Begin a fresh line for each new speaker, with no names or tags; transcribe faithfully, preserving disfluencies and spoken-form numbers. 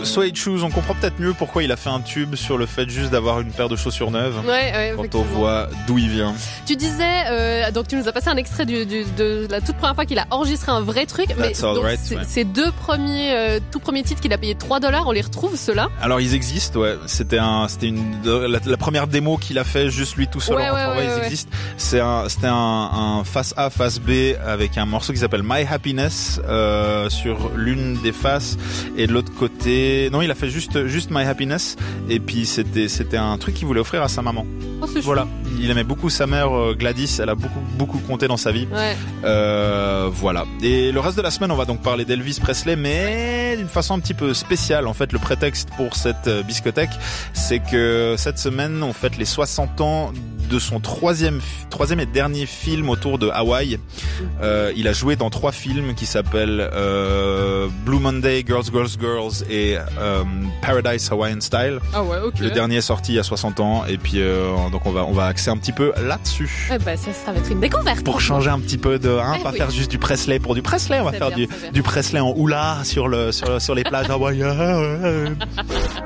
coup, Suede Shoes, on comprend peut-être mieux pourquoi il a fait un tube sur le fait juste d'avoir une paire de chaussures neuves.
Ouais, ouais,
quand on voit d'où il vient.
Tu disais, euh, donc tu nous as passé un extrait du, du, de la toute première fois qu'il a enregistré un vrai truc, mais donc,
right,
c-
ouais.
ces deux premiers, euh, tout premiers titres qu'il a payé trois dollars, on les retrouve ceux-là?
Alors ils existent, ouais. C'était un, c'était une, la, la première démo qu'il a fait juste lui tout seul.
Ouais,
en
ouais,
rentrant,
ouais,
ils
ouais.
existent. C'est un, c'était un, un face A, face B avec un morceau qui s'appelle My Happiness euh, sur l'une des faces et de l'autre côté, non, il a fait juste, juste My Happiness et puis c'était, c'était un truc qu'il voulait offrir à sa maman.
Oh, c'est
Voilà.
chou.
Il aimait beaucoup sa mère euh, Gladys. Elle a beaucoup, beaucoup compté dans sa vie.
Ouais.
Euh, voilà. Et le reste de la semaine, on va donc parler d'Elvis Presley, mais d'une façon un petit peu spéciale. En fait, le prétexte pour cette euh, biscothèque, c'est que cette semaine, on fête les soixante ans de son troisième, troisième et dernier film autour de Hawaï. Euh, il a joué dans trois films qui s'appellent euh, Blue Monday, Girls, Girls, Girls et euh, Paradise Hawaiian Style.
Ah ouais, ok.
Le dernier est sorti il y a soixante ans, et puis euh, donc on va on va axer un petit peu là-dessus.
Eh ben, ça, ça va être une découverte.
Pour changer un petit peu de, hein,
Eh
pas
oui.
faire juste du Presley pour du Presley, on va
C'est
faire
bien,
du,
c'est bien.
du Presley en hula sur le sur sur les plages hawaïennes.